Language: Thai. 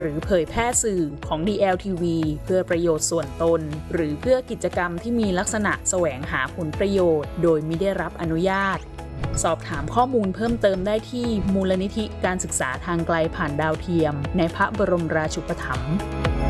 หรือเผยแพร่สื่อของ DLTV เพื่อประโยชน์ส่วนตนหรือเพื่อกิจกรรมที่มีลักษณะแสวงหาผลประโยชน์โดยไม่ได้รับอนุญาตสอบถามข้อมูลเพิ่มเติมได้ที่มูลนิธิการศึกษาทางไกลผ่านดาวเทียมในพระบรมราชูปถัมภ์